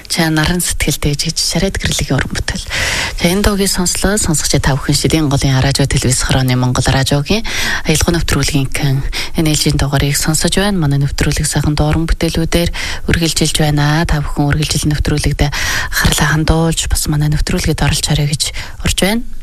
За наран сэтгэлтэй гэж шараад гэрлэгийн уран бүтээл. За энэ дуугийн сонслоо сонсогч та бүхэн шидийн голын радио телевиз хорооны Монгол радиогийн аялал нэвтрүүлгийн NLG-ийн дугаарыг сонсож байна. Манай нэвтрүүлэг сайхан уран бүтээлүүдээр үргэлжилж байна. Та бүхэн үргэлжил нэвтрүүлэгт харлаа хандуулж бас манай нэвтрүүлгэд оролцоорой гэж урьж байна.